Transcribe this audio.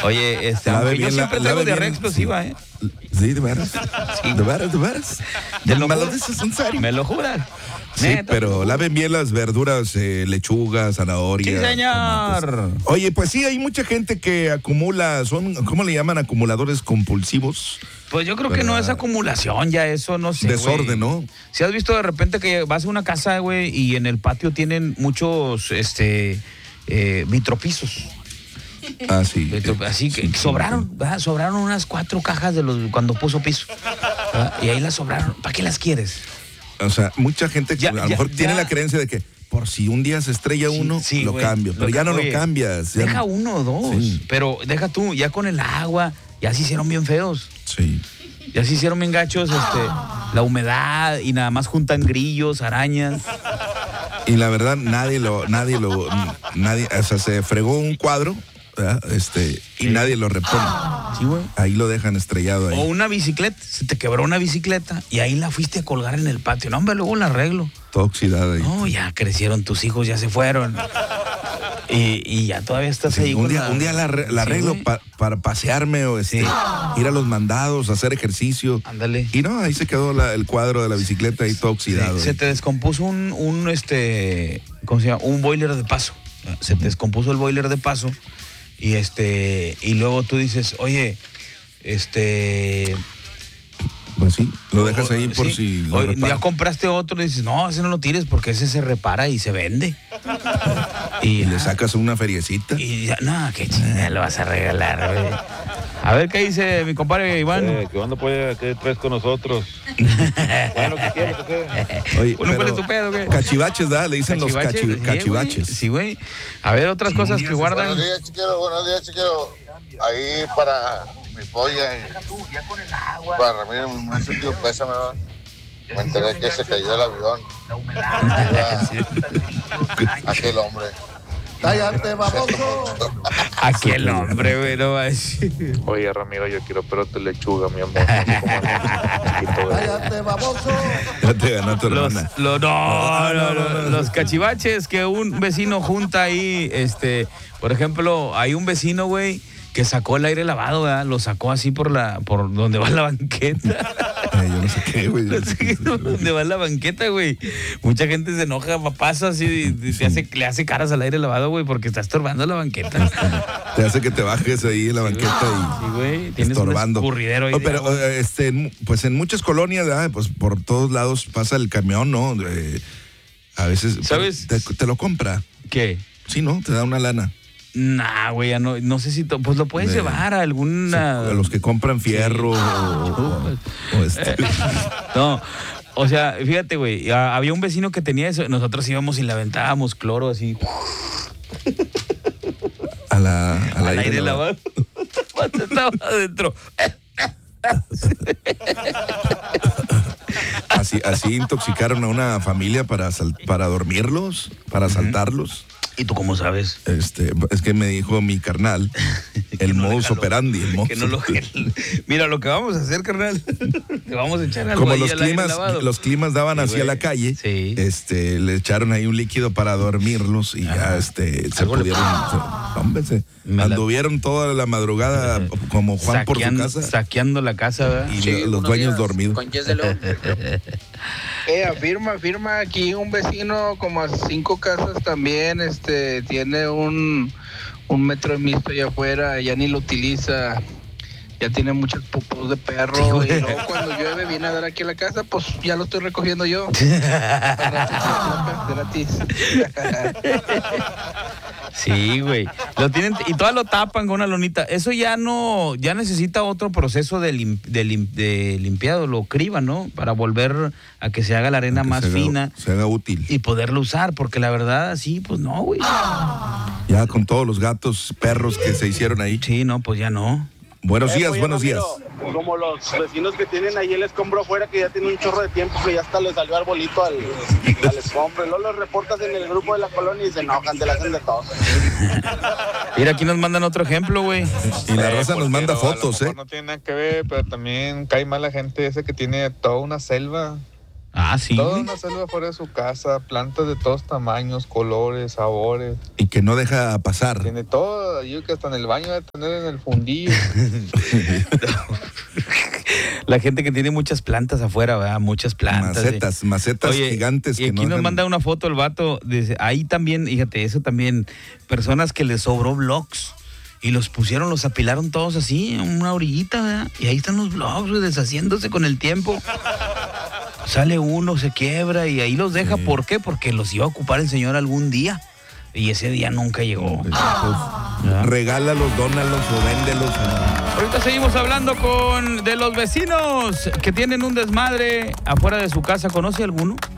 Oye, Lave yo bien siempre traigo lave diarrea bien, explosiva, ¿eh? Sí, de veras. Sí. De veras. ¿Me lo dices en serio? ¿Me lo juras? Sí, Neta, pero laven bien las verduras, lechuga, zanahoria. Sí, señor. Tomates. Oye, pues sí, hay mucha gente que acumula, ¿cómo le llaman? Acumuladores compulsivos. Pues yo creo que no es acumulación, ya eso, no sé, Desorden, ¿no? Si has visto de repente que vas a una casa, güey, y en el patio tienen muchos, vitropisos. Ah, sí. Así que Sí, sobraron, ¿verdad? Sobraron unas 4 cajas de los cuando puso piso. ¿Verdad? Y ahí las sobraron. ¿Para qué las quieres? O sea, mucha gente que a lo mejor tiene la creencia de que por si un día se estrella uno, lo güey, cambio. Pero ya no oye, lo cambias. Deja uno o dos. Sí. Pero deja tú, ya con el agua, ya se hicieron bien feos. Sí. Ya se hicieron bien gachos, la humedad y nada más juntan grillos, arañas. Y la verdad, nadie, o sea, se fregó un cuadro, ¿verdad? Y nadie lo repone. Sí, güey. Ahí lo dejan estrellado ahí. O una bicicleta, se te quebró una bicicleta y ahí la fuiste a colgar en el patio. No, hombre, luego la arreglo. Todo oxidado ahí. No, ya crecieron tus hijos, ya se fueron. Y ya todavía estás ahí. Un día la arreglo para pasearme o ir a los mandados, hacer ejercicio. Ándale. Y no, ahí se quedó el cuadro de la bicicleta ahí todo oxidado. Se te descompuso ¿cómo se llama? Un boiler de paso. Se te descompuso el boiler de paso y luego tú dices, oye, pues sí, lo dejas ahí por si lo oye, ya reparan. compraste otro y dices, no, ese no lo tires porque ese se repara y se vende. Y le sacas una feriecita. Y ya, no, qué chingada lo vas a regalar, güey. A ver qué dice mi compadre Iván. ¿Qué onda, pues? ¿Qué traes con nosotros? Bueno, ¿qué quieres? Oye, ¿Cuál es tu pedo, güey? Cachivaches, ¿verdad? Le dicen los cachivaches. Sí, güey. A ver, otras cosas que guardan. Buenos días, chiquero. Ahí para mi polla. Para Ramírez, un sentido pésame, ¿verdad? Me enteré que se cayó el avión. Aquel hombre. ¡Cállate, baboso! Aquel hombre, güey, no va a decir. Oye, Ramiro, yo quiero perote lechuga, mi amor. ¡Cállate, baboso! Ya te ganó tu hermana. Los cachivaches que un vecino junta ahí, por ejemplo, hay un vecino, güey, que sacó el aire lavado, ¿verdad? Lo sacó así por donde va la banqueta. Yo no sé qué, güey. Donde va la banqueta, güey. Mucha gente se enoja, pasa así, le hace caras al aire lavado, güey, porque está estorbando la banqueta. Te hace que te bajes ahí en la banqueta Sí, güey. Tienes estorbando. un escurridero ahí. Pero, pues en muchas colonias, ¿verdad? Pues por todos lados pasa el camión, ¿no? A veces. ¿Sabes? Te lo compra. ¿Qué? Sí, ¿no? Te da una lana. Nah, güey, ya no sé si... pues lo puedes llevar a alguna... A los que compran fierro No, o sea, fíjate, güey, había un vecino que tenía eso, nosotros íbamos y le aventábamos cloro así. al aire lavado. Estaba adentro. Así intoxicaron a una familia para dormirlos, para asaltarlos. ¿Y tú cómo sabes? Es que me dijo mi carnal, el modus operandi. Mira, lo que vamos a hacer, carnal, te vamos a echar algo. Como ahí los climas daban sí, hacia la calle, sí. Le echaron ahí un líquido para dormirlos y ya se pudieron. Anduvieron toda la madrugada como Juan por su casa. Saqueando la casa, ¿verdad? Y los dueños dormidos. Afirma aquí un vecino como a 5 casas también, tiene un metro de misto allá afuera, ya ni lo utiliza, ya tiene muchas popos de perro, y luego cuando llueve viene a dar aquí a la casa, pues ya lo estoy recogiendo yo. Gratis. Sí, güey. Lo tienen y todas lo tapan con una lonita. Eso ya necesita otro proceso de limpiado, lo criban, ¿no? Para volver a que se haga la arena más fina. Se haga útil. Y poderlo usar, porque la verdad, sí, pues no, güey. Ya con todos los gatos, perros que se hicieron ahí. Sí, no, pues ya no. Buenos días. Como los vecinos que tienen ahí el escombro afuera, que ya tiene un chorro de tiempo, que ya hasta le salió arbolito al escombro. Y luego los reportas en el grupo de la colonia y se enojan, te la hacen de todo. Mira, aquí nos mandan otro ejemplo, güey. Y la raza nos manda fotos, No tiene nada que ver, pero también cae mal la gente ese que tiene toda una selva Ah, sí. Toda güey. una selva fuera de su casa, plantas de todos tamaños, colores, sabores. Y que no deja pasar. Tiene todo, yo que hasta en el baño debe tener en el fundillo. La gente que tiene muchas plantas afuera, ¿verdad? Muchas plantas. Macetas Oye, gigantes. Y aquí nos manda una foto el vato. Dice, ahí también, fíjate, eso también, personas que les sobró blogs y los pusieron, los apilaron todos así, en una orillita, ¿verdad? Y ahí están los blogs, güey, deshaciéndose con el tiempo. Sale uno, se quiebra y ahí los deja. Sí. ¿Por qué? Porque los iba a ocupar el señor algún día. Y ese día nunca llegó. Regálalos, dónalos o véndelos. Ahorita seguimos hablando de los vecinos que tienen un desmadre afuera de su casa. ¿Conoce alguno?